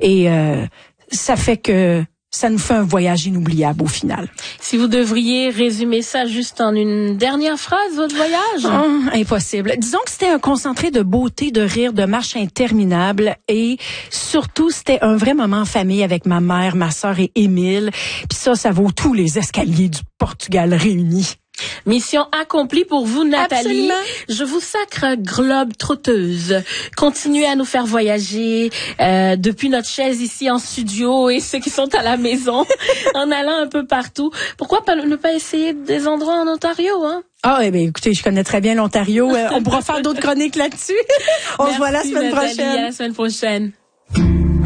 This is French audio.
Et ça fait que ça nous fait un voyage inoubliable au final. Si vous devriez résumer ça juste en une dernière phrase, votre voyage? Impossible. Disons que c'était un concentré de beauté, de rire, de marche interminable et surtout, c'était un vrai moment en famille avec ma mère, ma sœur et Émile. Puis ça vaut tous les escaliers du Portugal réunis. Mission accomplie pour vous, Nathalie. Absolument. Je vous sacre globe trotteuse. Continuez à nous faire voyager depuis notre chaise ici en studio et ceux qui sont à la maison en allant un peu partout. Pourquoi ne pas essayer des endroits en Ontario, hein? Eh bien, écoutez, je connais très bien l'Ontario. On pourra faire d'autres chroniques là-dessus. On se voit la semaine prochaine. À la semaine prochaine.